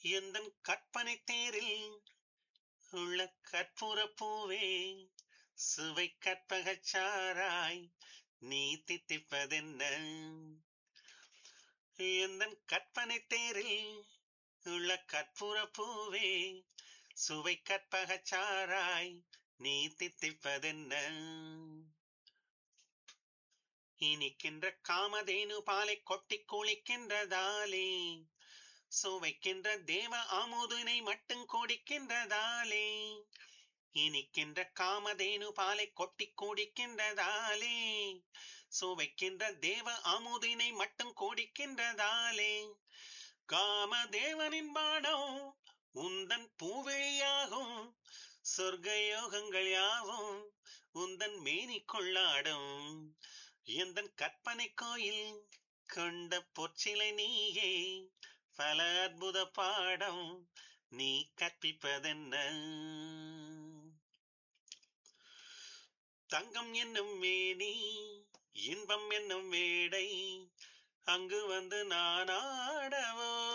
எந்தன் கற்பனை தேரில் உள்ள கற்பூர பூவே சுவை கற்பகச் சாராய் நீ தித்திப்பதென்ன எந்தன் கற்பனை தேரில் உள்ள கற்பூர பூவே சுவை கற்பகச் சாராய் நீ தித்திப்பதென்ன இனிக்கின்ற காமதேனு பாலை கொட்டி குளிக்கின்றதாலே சுவைக்கின்ற தேவ அமுதினை மட்டும் குடிக்கின்றதாலே இனிக்கின்ற காமதேனு பாலை கொட்டி குடிக்கின்றதாலே சுவைக்கின்ற தேவ அமுதினை மட்டும் குடிக்கின்றதாலே காமதேவனின் பாடம் உந்தன் பூவிழியாகும் சொர்க்க யோகங்கள் யாவும் உந்தன் மேனி கொள்ளாடும் எந்தன் கற்பனை கோயில் கொண்ட பொற்சிலை நீயே பல அற்புத பாடம் நீ கற்பிப்பதென்ன தங்கம் என்னும் மேனி இன்பம் என்னும் மேடை அங்கு வந்து நான் ஆடவோ